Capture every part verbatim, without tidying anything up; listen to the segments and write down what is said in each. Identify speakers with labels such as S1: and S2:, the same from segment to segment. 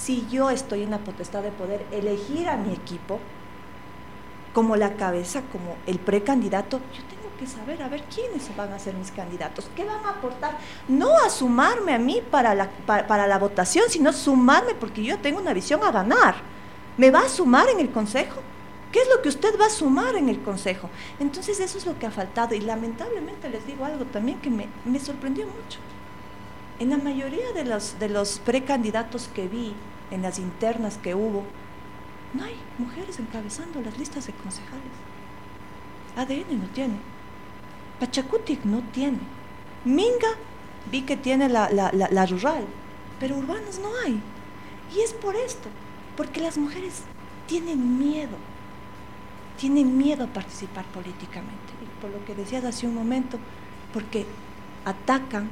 S1: si yo estoy en la potestad de poder elegir a mi equipo como la cabeza, como el precandidato, yo tengo que saber a ver quiénes van a ser mis candidatos, qué van a aportar, no a sumarme a mí para la, para, para la votación, sino sumarme porque yo tengo una visión a ganar. ¿Me va a sumar en el consejo? ¿Qué es lo que usted va a sumar en el consejo? Entonces eso es lo que ha faltado, y lamentablemente les digo algo también que me, me sorprendió mucho. En la mayoría de los, de los precandidatos que vi, en las internas que hubo, no hay mujeres encabezando las listas de concejales. A D N no tiene, Pachacutic no tiene, Minga vi que tiene la, la, la, la rural, pero urbanas no hay. Y es por esto, porque las mujeres tienen miedo, tienen miedo a participar políticamente. Y por lo que decías hace un momento, porque atacan,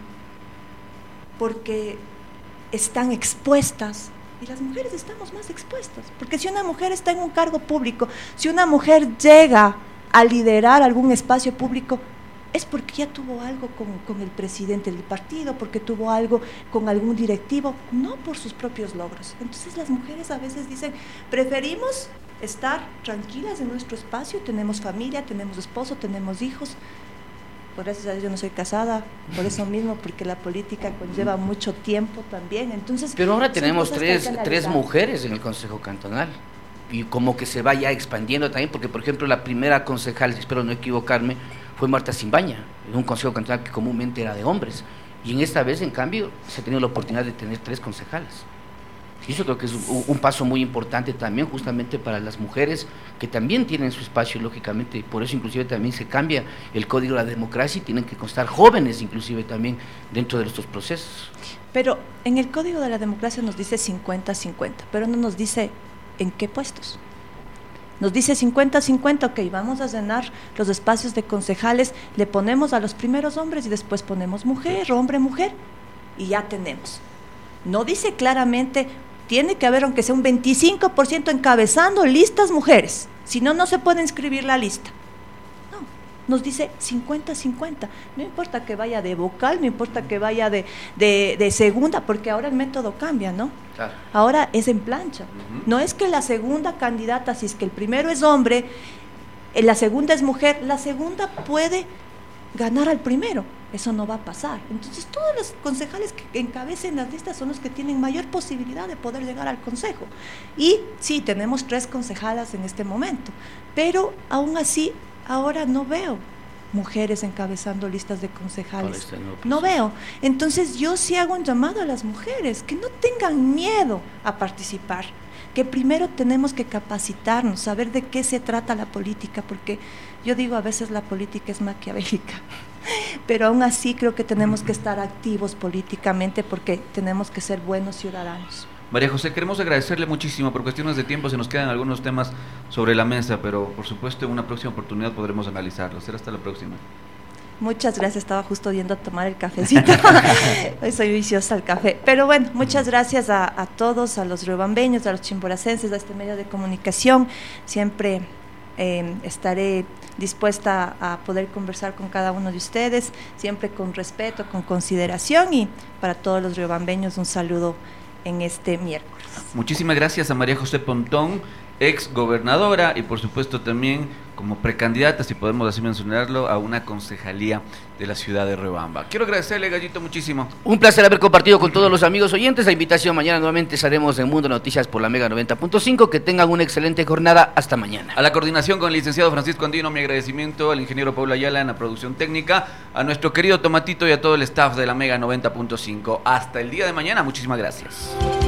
S1: porque están expuestas. Y las mujeres estamos más expuestas, porque si una mujer está en un cargo público, si una mujer llega a liderar algún espacio público, es porque ya tuvo algo con, con el presidente del partido, porque tuvo algo con algún directivo, no por sus propios logros. Entonces las mujeres a veces dicen, preferimos estar tranquilas en nuestro espacio, tenemos familia, tenemos esposo, tenemos hijos. Por gracias a Dios yo no soy casada, por eso mismo, porque la política conlleva mucho tiempo también. Entonces,
S2: pero ahora tenemos tres, tres mujeres en el Consejo Cantonal, y como que se va ya expandiendo también, porque por ejemplo la primera concejal, espero no equivocarme, fue Marta Simbaña, en un Consejo Cantonal que comúnmente era de hombres, y en esta vez en cambio se ha tenido la oportunidad de tener tres concejales. Y eso creo que es un, un paso muy importante también justamente para las mujeres, que también tienen su espacio, lógicamente, y por eso inclusive también se cambia el Código de la Democracia y tienen que constar jóvenes inclusive también dentro de estos procesos.
S1: Pero en el Código de la Democracia nos dice cincuenta cincuenta, pero no nos dice en qué puestos. Nos dice cincuenta cincuenta, ok, vamos a llenar los espacios de concejales, le ponemos a los primeros hombres y después ponemos mujer, hombre, mujer, y ya tenemos. No dice claramente, tiene que haber aunque sea un veinticinco por ciento encabezando listas mujeres, si no, no se puede inscribir la lista. No, nos dice cincuenta cincuenta, no importa que vaya de vocal, no importa que vaya de, de, de segunda, porque ahora el método cambia, ¿no? Claro. Ahora es en plancha, uh-huh. No es que la segunda candidata, si es que el primero es hombre, la segunda es mujer, la segunda puede ganar al primero. Eso no va a pasar. Entonces todos los concejales que encabecen las listas son los que tienen mayor posibilidad de poder llegar al consejo. Y sí, tenemos tres concejalas en este momento, pero aún así ahora no veo mujeres encabezando listas de concejales. No veo. Entonces yo sí hago un llamado a las mujeres que no tengan miedo a participar, que primero tenemos que capacitarnos, saber de qué se trata la política, porque yo digo a veces la política es maquiavélica. Pero aún así creo que tenemos que estar activos políticamente porque tenemos que ser buenos ciudadanos.
S3: María José, queremos agradecerle muchísimo. Por cuestiones de tiempo se nos quedan algunos temas sobre la mesa, pero por supuesto en una próxima oportunidad podremos analizarlos. Será hasta la próxima.
S1: Muchas gracias, estaba justo yendo a tomar el cafecito. Hoy soy viciosa al café. Pero bueno, muchas gracias a, a todos, a los riobambeños, a los chimboracenses, a este medio de comunicación. Siempre eh, estaré dispuesta a poder conversar con cada uno de ustedes, siempre con respeto, con consideración, y para todos los riobambeños un saludo en este miércoles.
S3: Muchísimas gracias a María José Pontón, ex gobernadora, y por supuesto también como precandidata, si podemos así mencionarlo, a una concejalía de la ciudad de Riobamba. Quiero agradecerle, Gallito, muchísimo.
S2: Un placer haber compartido con todos los amigos oyentes. La invitación, mañana nuevamente estaremos en Mundo Noticias por la Mega noventa punto cinco. Que tengan una excelente jornada. Hasta mañana.
S3: A la coordinación con el licenciado Francisco Andino, mi agradecimiento, al ingeniero Pablo Ayala en la producción técnica, a nuestro querido Tomatito y a todo el staff de la Mega noventa punto cinco. Hasta el día de mañana, muchísimas gracias.